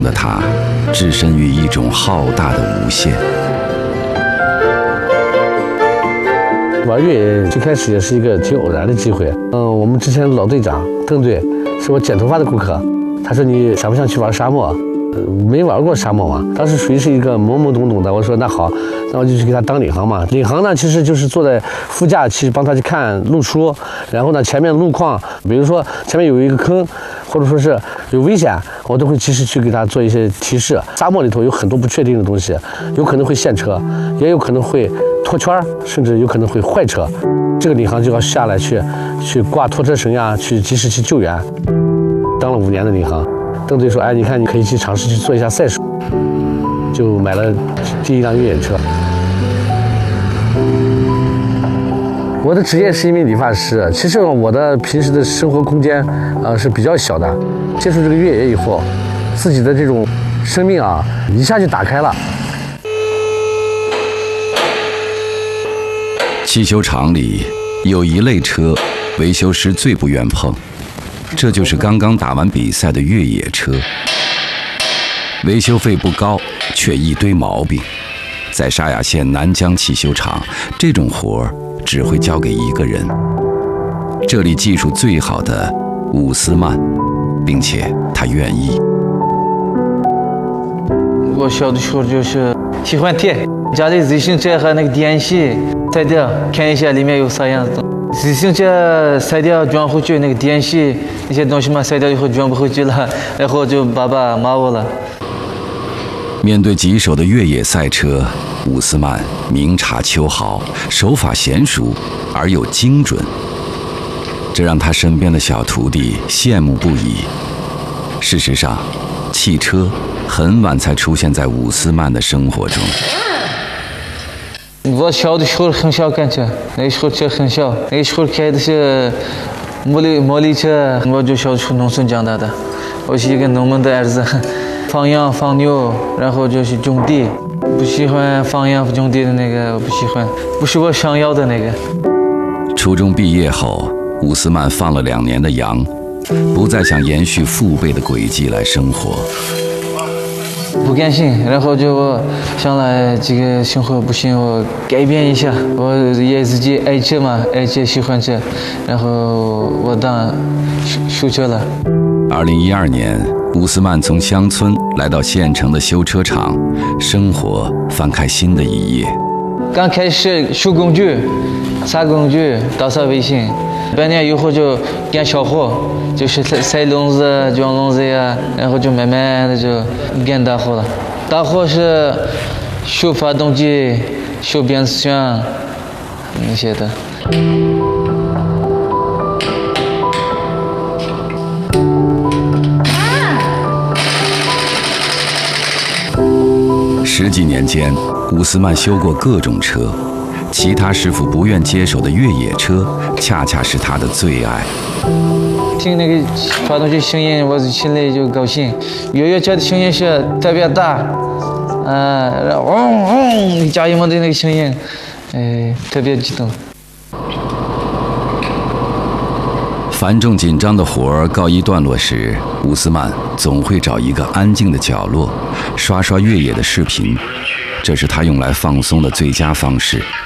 的他，置身于一种浩大的无限。 玩越野最开始也是一个挺偶然的机会。我们之前老队长邓队是我剪头发的顾客，他说你想不想去玩沙漠？没玩过沙漠嘛，当时属于是一个懵懵懂懂的。我说那好，那我就去给他当领航嘛。领航呢，其实就是坐在副驾，去帮他去看路书，然后呢，前面路况，比如说前面有一个坑，或者说是有危险，我都会及时去给他做一些提示。沙漠里头有很多不确定的东西，有可能会陷车，也有可能会脱圈，甚至有可能会坏车。这个领航就要下来去挂拖车绳呀，去及时去救援。当了5年的领航。邓队说：“哎，你看，你可以去尝试去做一下赛事。”就买了第一辆越野车。我的职业是一名理发师，其实我的平时的生活空间是比较小的。接触这个越野以后，自己的这种生命啊一下就打开了。 汽修厂里有一类车，维修师最不愿碰。这就是刚刚打完比赛的越野车，维修费不高，却一堆毛病。在沙雅县南疆汽修厂，这种活儿只会交给一个人，这里技术最好的伍斯曼，并且他愿意。 我小的时候就是喜欢贴家里自行车和那个电线拆掉，看一下里面有啥样子。自行车拆掉装回去，那个电线那些东西嘛，拆掉以后装不回去了，然后就爸爸骂我了。 面对棘手的越野赛车，伍斯曼明察秋毫，手法娴熟而又精准，这让他身边的小徒弟羡慕不已。事实上，汽车很晚才出现在伍斯曼的生活中。 我小的时候很小感觉，那时候车很小，那时候开的是摩力车。我就小时候农村长大的，我是一个农民的儿子，放羊放牛，然后就是种地。不喜欢放羊种地的那个，我不喜欢，不是我想要的那个。 初中毕业后，伍斯曼放了2年的羊，不再想延续父辈的轨迹来生活。 不甘心，然后就想来这个生活不行，我改变一下。我也自己爱车嘛，爱车喜欢车，然后我当修车了。 2012年，伍斯曼从乡村来到县城的修车厂，生活翻开新的一页。 刚开始修工具、擦工具、打扫卫生，半年以后就干小活，就是塞笼子、装笼子呀，然后就慢慢的就干大活了。大活是修发动机、修变速箱那些的。 10几年间，伍斯曼修过各种车，其他师傅不愿接手的越野车，恰恰是他的最爱。 听那个发动机声音，我心里就高兴。越野车的声音是特别大，然后嗡嗡加油门的那个声音，特别激动。 繁重紧张的活儿告一段落时，伍斯曼总会找一个安静的角落，刷刷越野的视频，这是他用来放松的最佳方式。